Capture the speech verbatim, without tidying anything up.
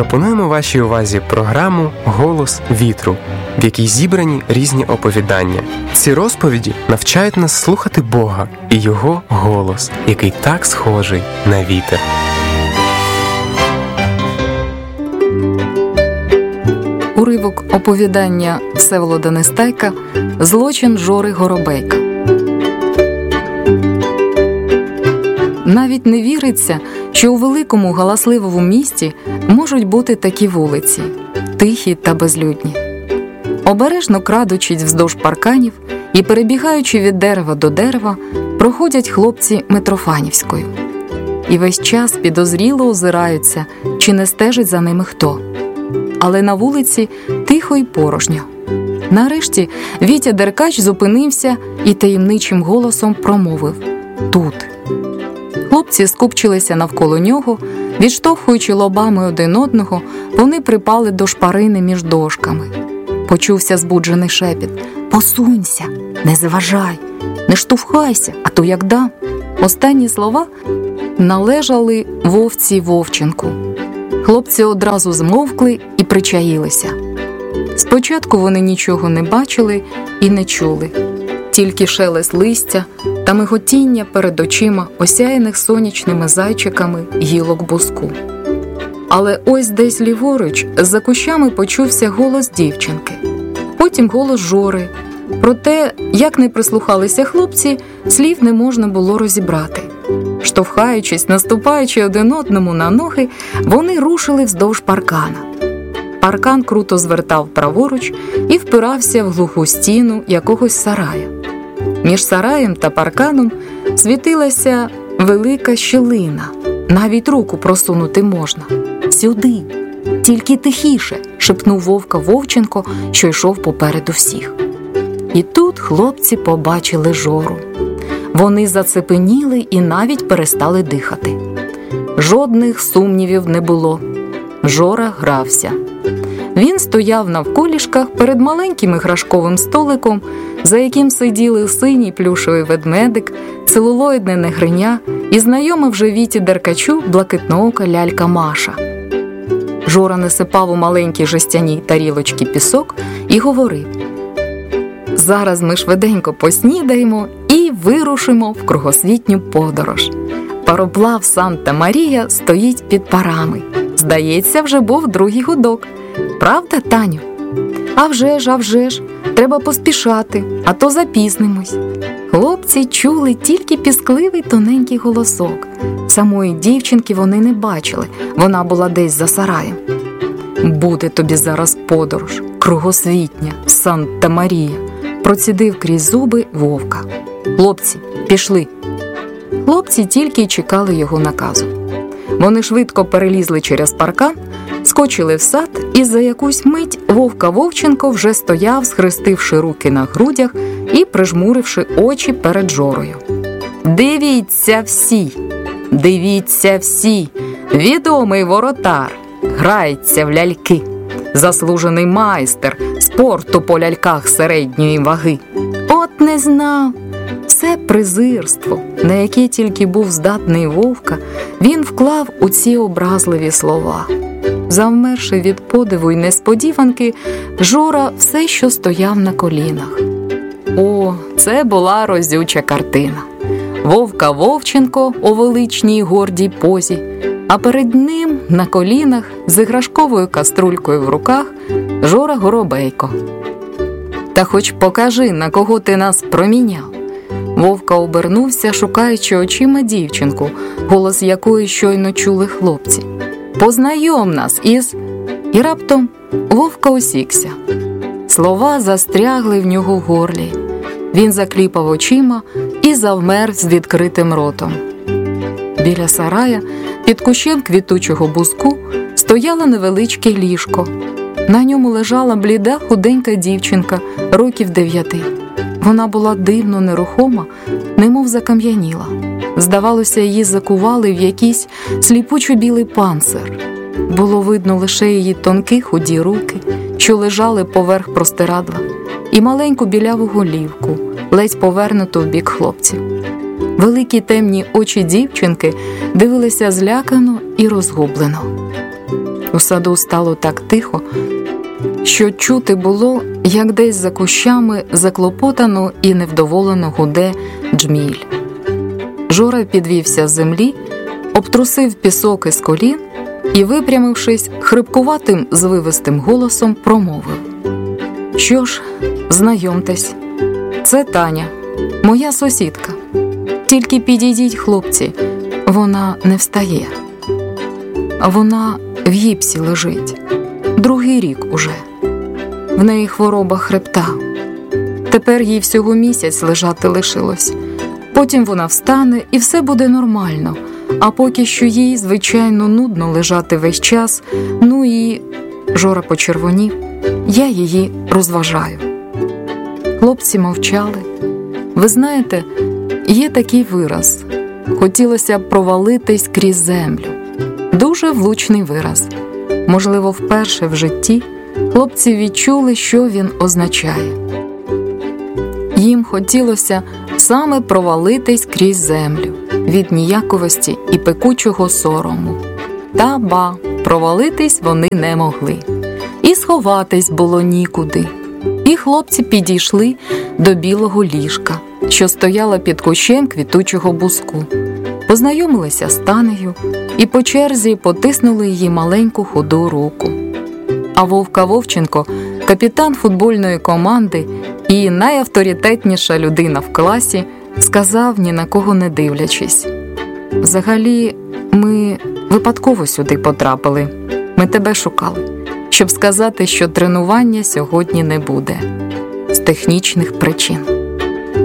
Пропонуємо вашій увазі програму «Голос вітру», в якій зібрані різні оповідання. Ці розповіді навчають нас слухати Бога і Його голос, який так схожий на вітер. Уривок оповідання Всеволода Нестайка «Злочин Жори Горобейка». Навіть не віриться, що у великому галасливому місті можуть бути такі вулиці – тихі та безлюдні. Обережно крадучись вздовж парканів і перебігаючи від дерева до дерева, проходять хлопці Митрофанівською. І весь час підозріло озираються, чи не стежить за ними хто. Але на вулиці тихо й порожньо. Нарешті Вітя Деркач зупинився і таємничим голосом промовив «Тут». Хлопці скупчилися навколо нього, відштовхуючи лобами один одного, вони припали до шпарини між дошками. Почувся збуджений шепіт «Посунься, не заважай, не штовхайся, а то як дам». Останні слова належали вовці Вовченку. Хлопці одразу змовкли і причаїлися. Спочатку вони нічого не бачили і не чули. Тільки шелест листя та миготіння перед очима осяяних сонячними зайчиками гілок буску. Але ось десь ліворуч за кущами почувся голос дівчинки. Потім голос Жори. Проте, як не прислухалися хлопці, слів не можна було розібрати. Штовхаючись, наступаючи один одному на ноги, вони рушили вздовж паркана. Паркан круто звертав праворуч і впирався в глуху стіну якогось сарая. Між сараєм та парканом світилася велика щілина. Навіть руку просунути можна. «Сюди! Тільки тихіше!» – шепнув Вовка Вовченко, що йшов попереду всіх. І тут хлопці побачили Жору. Вони зацепеніли і навіть перестали дихати. Жодних сумнівів не було. Жора грався. Він стояв навколішках перед маленьким іграшковим столиком, за яким сиділи синій плюшевий ведмедик, целулоїдне негриня і знайома вже Віті Деркачу блакитноока лялька Маша. Жора насипав у маленькій жестяній тарілочці пісок і говорив: «Зараз ми швиденько поснідаємо і вирушимо в кругосвітню подорож. Пароплав Санта-Марія стоїть під парами. Здається, вже був другий гудок. Правда, Таню?» «А вже ж, а вже ж, треба поспішати, а то запізнимось». Хлопці чули тільки піскливий тоненький голосок. Самої дівчинки вони не бачили, вона була десь за сараєм. «Буде тобі зараз подорож, кругосвітня, Санта-Марія», процідив крізь зуби Вовка. «Хлопці, пішли». Хлопці тільки й чекали його наказу. Вони швидко перелізли через паркан, скочили в сад, і за якусь мить Вовка Вовченко вже стояв, схрестивши руки на грудях і прижмуривши очі перед Жорою. «Дивіться всі! Дивіться всі! Відомий воротар! Грається в ляльки! Заслужений майстер спорту по ляльках середньої ваги! От не знав!» Все презирство, на яке тільки був здатний Вовка, він вклав у ці образливі слова. Завмерши від подиву й несподіванки, Жора все що стояв на колінах. О, це була разюча картина. Вовка Вовченко у величній й гордій позі, а перед ним на колінах з іграшковою каструлькою в руках Жора Горобейко. «Та хоч покажи, на кого ти нас проміняв». Вовка обернувся, шукаючи очима дівчинку, голос якої щойно чули хлопці. «Познайом нас із…» І раптом Вовка осікся. Слова застрягли в нього в горлі. Він закліпав очима і завмер з відкритим ротом. Біля сарая, під кущем квітучого буску, стояло невеличке ліжко. На ньому лежала бліда худенька дівчинка, років дев'яти. Вона була дивно нерухома, немов закам'яніла. Здавалося, її закували в якийсь сліпучо-білий панцир. Було видно лише її тонкі худі руки, що лежали поверх простирадла, і маленьку біляву голівку, ледь повернуту в бік хлопців. Великі темні очі дівчинки дивилися злякано і розгублено. У саду стало так тихо, що чути було, як десь за кущами заклопотано і невдоволено гуде джміль. Жора підвівся з землі, обтрусив пісок із колін і, випрямившись, хрипкуватим звивистим голосом промовив: «Що ж, знайомтесь, це Таня, моя сусідка. Тільки підійдіть, хлопці, вона не встає. Вона в гіпсі лежить, другий рік уже. В неї хвороба хребта. Тепер їй всього місяць лежати лишилось. Потім вона встане і все буде нормально. А поки що їй, звичайно, нудно лежати весь час. Ну і...» Жора почервонів. «Я її розважаю». Хлопці мовчали. Ви знаєте, є такий вираз: хотілося б провалитись крізь землю. Дуже влучний вираз. Можливо, вперше в житті хлопці відчули, що він означає. Їм хотілося саме провалитись крізь землю від ніяковості і пекучого сорому. Та ба, провалитись вони не могли. І сховатись було нікуди. І хлопці підійшли до білого ліжка, що стояла під кущем квітучого буску. Познайомилися з Танею і по черзі потиснули її маленьку худу руку. А Вовка Вовченко, капітан футбольної команди і найавторитетніша людина в класі, сказав, ні на кого не дивлячись: «Взагалі, ми випадково сюди потрапили. Ми тебе шукали, щоб сказати, що тренування сьогодні не буде. З технічних причин».